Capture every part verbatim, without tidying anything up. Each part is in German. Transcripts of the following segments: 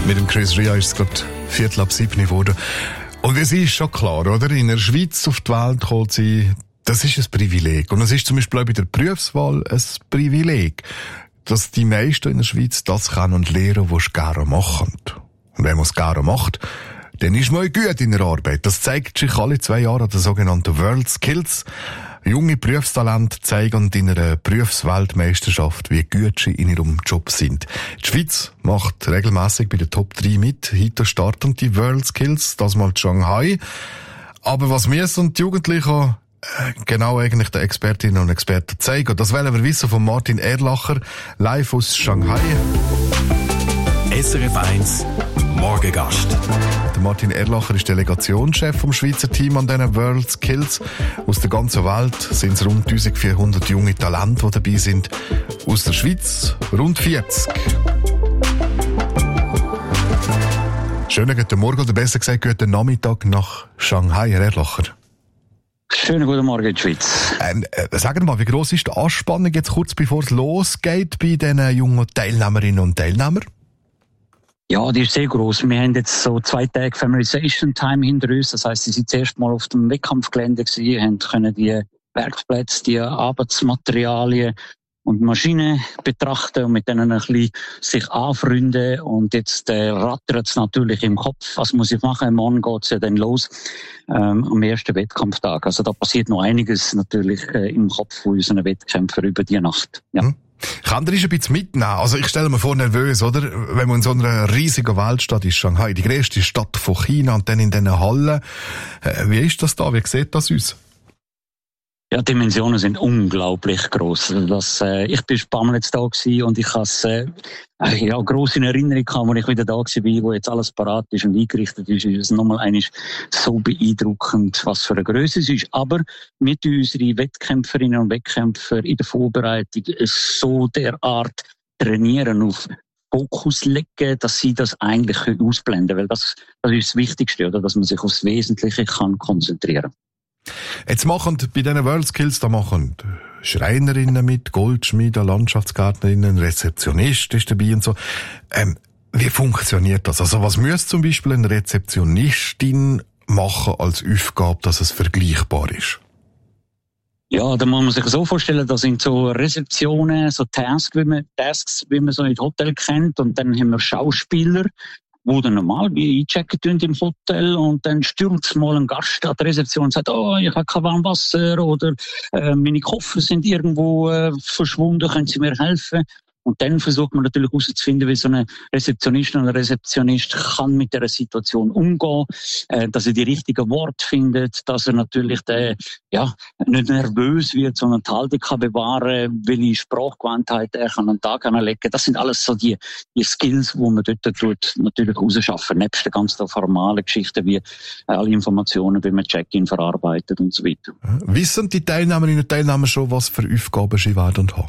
Mit dem Chris Ria ist es gerade Viertel ab sieben geworden. Und es ist schon klar, oder? In der Schweiz auf die Welt kommt sie, das ist ein Privileg. Und es ist zum Beispiel auch bei der Berufswahl ein Privileg, dass die meisten in der Schweiz das können und lernen, was sie gerne machen. Und wenn man es gerne macht, dann ist man gut in der Arbeit. Das zeigt sich alle zwei Jahre an den sogenannten World Skills. Junge Berufstalente zeigen in einer Berufsweltmeisterschaft, wie gut sie in ihrem Job sind. Die Schweiz macht regelmäßig bei den Top drei mit. Heute starten die World Skills, das mal in Shanghai. Aber was müssen die Jugendlichen äh, genau eigentlich den Expertinnen und Experten zeigen? Das wollen wir wissen von Martin Erlacher, live aus Shanghai. S R F eins Morgengast. Der Martin Erlacher ist Delegationschef vom Schweizer Team an diesen World Skills. Aus der ganzen Welt sind es rund eintausendvierhundert junge Talente, die dabei sind. Aus der Schweiz rund vierzig. Schönen guten Morgen, oder besser gesagt, guten Nachmittag nach Shanghai, Herr Erlacher. Schönen guten Morgen in die Schweiz. Ähm, äh, sagen wir mal, wie gross ist die Anspannung jetzt kurz bevor es losgeht bei diesen jungen Teilnehmerinnen und Teilnehmern? Ja, die ist sehr gross. Wir haben jetzt so zwei Tage Familiarization Time hinter uns. Das heisst, sie sind zuerst mal auf dem Wettkampfgelände gewesen, haben können die Werkplätze, die Arbeitsmaterialien und Maschinen betrachten und mit denen ein bisschen sich anfreunden. Und jetzt äh, rattert es natürlich im Kopf. Was muss ich machen? Morgen geht's ja dann los ähm, am ersten Wettkampftag. Also da passiert noch einiges natürlich äh, im Kopf von unseren Wettkämpfern über die Nacht. Ja. Hm. Kann der ein bisschen mitnehmen? Also ich stelle mir vor, nervös, oder? Wenn man in so einer riesigen Weltstadt ist, Shanghai, die grösste Stadt von China, und dann in diesen Hallen. Wie ist das da? Wie sieht das aus? Ja, die Dimensionen sind unglaublich gross. Das, äh, ich bin ein paar Mal jetzt da gewesen und ich habe es äh, ja, gross in Erinnerung gehabt, als ich wieder da war, wo jetzt alles parat ist und eingerichtet ist. Ist es nochmal eigentlich so beeindruckend, was für eine Größe es ist. Aber mit unseren Wettkämpferinnen und Wettkämpfern in der Vorbereitung so derart trainieren, auf Fokus legen, dass sie das eigentlich ausblenden können. Weil das, das ist das Wichtigste, oder? Dass man sich aufs Wesentliche kann konzentrieren kann. Jetzt machen bei diesen World Skills, da machen Schreinerinnen mit, Goldschmiede, Landschaftsgärtnerinnen, Rezeptionist ist dabei und so. Ähm, wie funktioniert das? Also was müsste zum Beispiel eine Rezeptionistin machen als Aufgabe, dass es vergleichbar ist? Ja, da muss man sich so vorstellen, das sind so Rezeptionen, so Tasks, wie man, Tasks, wie man so in Hotel kennt, und dann haben wir Schauspieler, wo dann normal wie einchecken im Hotel, und dann stürzt mal ein Gast an der Rezeption und sagt, oh, ich habe kein warmes Wasser, oder äh, meine Koffer sind irgendwo äh, verschwunden, können Sie mir helfen? Und dann versucht man natürlich herauszufinden, wie so eine Rezeptionistin oder Rezeptionist kann mit dieser Situation umgehen, äh, dass er die richtigen Worte findet, dass er natürlich der, ja, nicht nervös wird, sondern die Haltung kann bewahren, welche Sprachgewandtheit er kann an den Tag anlegen. Das sind alles so die, die Skills, die man dort tut, natürlich rausschaffen, nebst den ganzen formalen Geschichten wie alle Informationen, wie man Check-in verarbeitet und so weiter. Wissen die Teilnehmerinnen und Teilnehmer schon, was für Aufgaben sie werden haben?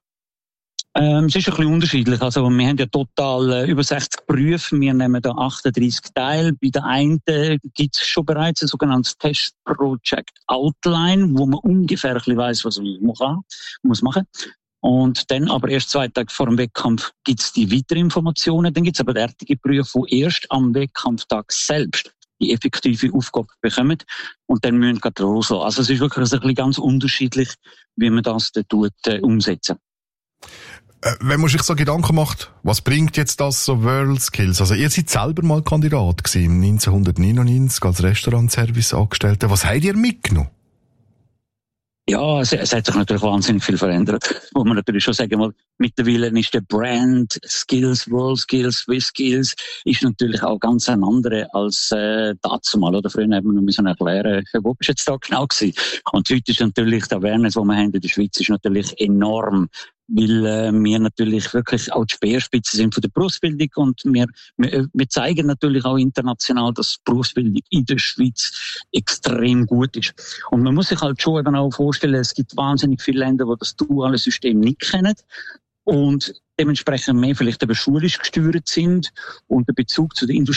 Ähm, es ist ein bisschen unterschiedlich. Also, wir haben ja total äh, über sechzig Berufe. Wir nehmen da achtunddreissig teil. Bei der einen gibt es schon bereits ein sogenanntes Test-Project Outline, wo man ungefähr ein bisschen weiss, was man muss machen. Und dann aber erst zwei Tage vor dem Wettkampf gibt es die weiteren Informationen. Dann gibt es aber derartige Berufe, die erst am Wettkampftag selbst die effektive Aufgabe bekommen und dann müssen wir loslassen. Also es ist wirklich ein bisschen ganz unterschiedlich, wie man das dann tut, äh, umsetzen. Wenn man sich so Gedanken macht, was bringt jetzt das so World Skills? Also ihr seid selber mal Kandidat gewesen, neunzehnhundertneunundneunzig als Restaurantservice-Angestellter. Was habt ihr mitgenommen? Ja, es, es hat sich natürlich wahnsinnig viel verändert. Wo man natürlich schon sagen will, mittlerweile ist der Brand Skills, World Skills, Swiss Skills, ist natürlich auch ganz ein anderer als äh, dazu mal. Oder früher hat man noch müssen erklären, wo bist jetzt da genau gewesen? Und heute ist natürlich die Awareness, die wir haben in der Schweiz, ist natürlich enorm. Weil äh, wir natürlich wirklich auch die Speerspitze sind von der Berufsbildung, und wir, wir, wir zeigen natürlich auch international, dass die Berufsbildung in der Schweiz extrem gut ist. Und man muss sich halt schon eben auch vorstellen, es gibt wahnsinnig viele Länder, die das duale System nicht kennen und dementsprechend mehr vielleicht eben schulisch gesteuert sind und der Bezug zu der Industrie